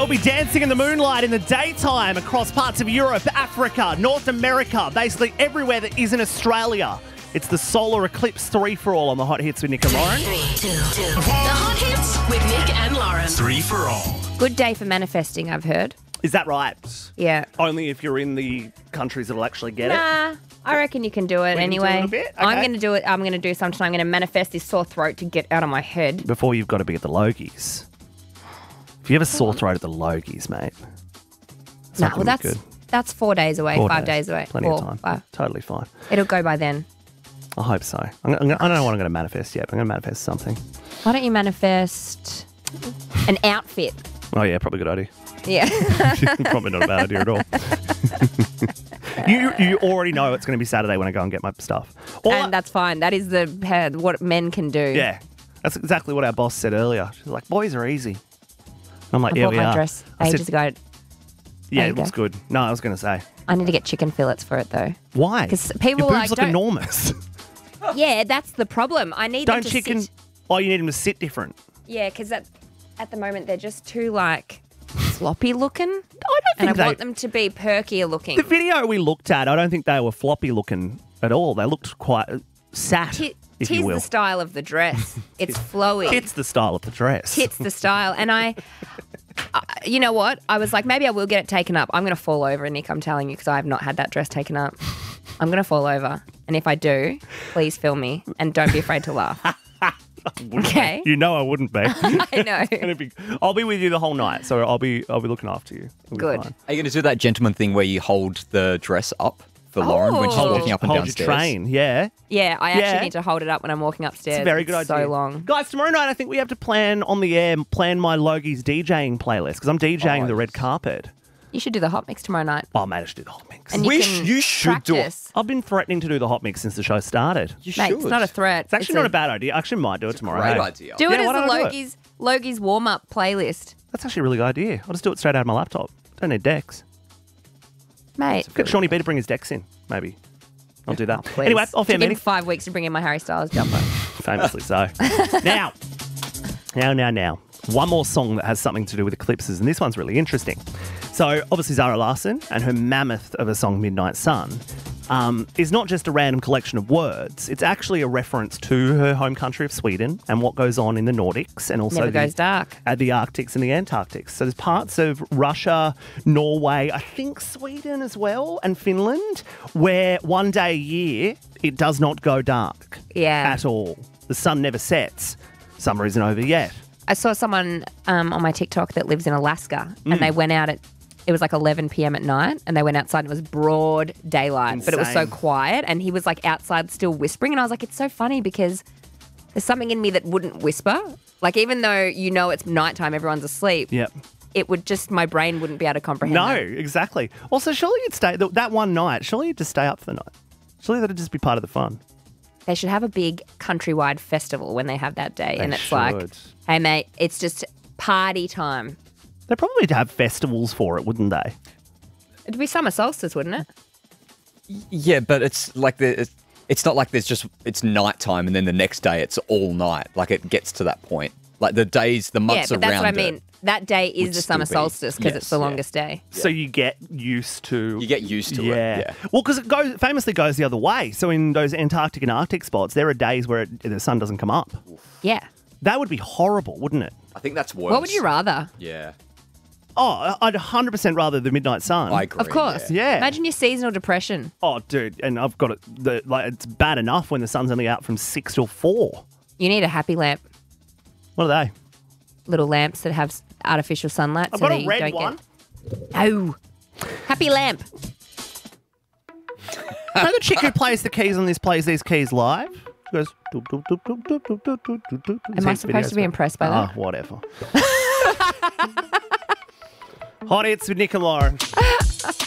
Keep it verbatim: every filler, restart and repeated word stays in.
be dancing in the moonlight in the daytime across parts of Europe, Africa, North America, basically everywhere that isn't Australia. It's the solar eclipse three for all on the Hot Hits with Nick and Lauren. Three, two, two. The Hot Hits with Nick and Lauren. Three for all. Good day for manifesting, I've heard. Is that right? Yeah. Only if you're in the countries that'll actually get it? Nah, I reckon you can do it We can do it anyway. a bit? I'm Okay. going to do it. I'm going to do something. I'm going to manifest this sore throat to get out of my head. Before you've got to be at the Logies. If you have a sore throat at the Logies, mate. it's No, not well, gonna be that's good. that's four days away, Four five days, away. Plenty Four, of time. five. Totally fine. It'll go by then. I hope so. I'm, I'm, I don't know what I'm going to manifest yet, but I'm going to manifest something. Why don't you manifest an outfit? Oh, yeah, probably a good idea. Yeah. Probably not a bad idea at all. you you already know it's going to be Saturday when I go and get my stuff. All I- And that's fine. That is the uh, what men can do. yeah, that's exactly what our boss said earlier. She's like, boys are easy. And I'm like, I yeah, bought we my are. dress I ages said, ago. yeah, There it you looks go. good. No, I was going to say. I need to get chicken fillets for it though. Why? 'Cause people Your boobs like, look don't- enormous. Yeah, that's the problem. I need them Don't to chicken... sit. Oh, you need them to sit different. Yeah, because at, at the moment they're just too like floppy looking. I don't And I think they... want them to be perkier looking. The video we looked at, I don't think they were floppy looking at all. They looked quite uh, sat, Ti- if Tis you will. the style of the dress. It's flowy. It's the style of the dress. Tits the style. And I, I, you know what? I was like, maybe I will get it taken up. I'm going to fall over, Nick. I'm telling you, because I have not had that dress taken up. I'm going to fall over. And if I do, please film me and don't be afraid to laugh. Okay? You know I wouldn't be. I know. Gonna be- I'll be with you the whole night, so I'll be I'll be looking after you. It'll be Good. fine. Are you going to do that gentleman thing where you hold the dress up for Lauren when she's Oh. walking up and Hold downstairs? your train, yeah. Yeah, I actually Yeah. need to hold it up when I'm walking upstairs. It's a very good It's idea. so long. Guys, tomorrow night I think we have to plan on the air, plan my Logies DJing playlist, because I'm DJing Oh, the red yes. carpet. You should do the hot mix tomorrow night. Oh, mate, I should do the hot mix. And you We can sh- you should do it. practice. I've been threatening to do the hot mix since the show started. You Mate, should. it's not a threat. It's actually not a bad idea. I actually might do it tomorrow. Great hey? idea. Do it Yeah, why as don't I do a it? Logie's, Logie's warm-up playlist. That's actually a really good idea. I'll just do it straight out of my laptop. Don't need decks. Mate. Get Shawnee B to bring his decks in, maybe. I'll do that. Oh, please. Anyway, off air Took him meeting. five weeks to bring in my Harry Styles jumper. Famously so. Now, now, now, now. One more song that has something to do with eclipses, and this one's really interesting. So, obviously, Zara Larsson and her mammoth of a song, Midnight Sun, um, is not just a random collection of words. It's actually a reference to her home country of Sweden and what goes on in the Nordics and also Never the, goes dark. at the Arctics and the Antarctics. So there's parts of Russia, Norway, I think Sweden as well, and Finland, where one day a year it does not go dark Yeah. at all. The sun never sets. Summer isn't over yet. I saw someone um, on my TikTok that lives in Alaska, Mm. and they went out at it was like eleven p.m. at night, and they went outside and it was broad daylight, but it was so Insane. quiet, and he was like outside still whispering, and I was like, it's so funny because there's something in me that wouldn't whisper. Like even though you know it's nighttime, everyone's asleep. Yep. It would just my brain wouldn't be able to comprehend. No, that. exactly. Also, surely you'd stay th- that one night. Surely you'd just stay up for the night. Surely that'd just be part of the fun. They should have a big countrywide festival when they have that day, They and it's should. like, hey mate, it's just party time. They'd probably have festivals for it, wouldn't they? It'd be summer solstice, wouldn't it? Yeah, but it's like the, it's, it's not like there's just it's nighttime and then the next day it's all night. Like it gets to that point. Like the days, the Yeah, months but that's around what I mean. it, That day is would the still summer be- solstice because it's yes, the yeah. longest day. So you get used to. You get used to it, yeah. Well, because it goes famously goes the other way. So in those Antarctic and Arctic spots, there are days where it, the sun doesn't come up. Yeah. That would be horrible, wouldn't it? I think that's worse. What would you rather? Yeah, Oh, I'd one hundred percent rather the midnight sun. I agree. Of course. Yeah. Imagine your seasonal depression. Oh, dude, and I've got it. The, like, it's bad enough when the sun's only out from six till four. You need a happy lamp. What are they? Little lamps that have s- artificial sunlight. I've so got that a you red don't one. Get... No. Happy lamp. Know the chick who plays the keys on this plays these keys live? She goes. Doop, doop, doop, doop, doop, doop, doop, doop, doop, doop. Am I Takes supposed to be videos. impressed by Ah, that? whatever. Hot hits with Nick and Lauren.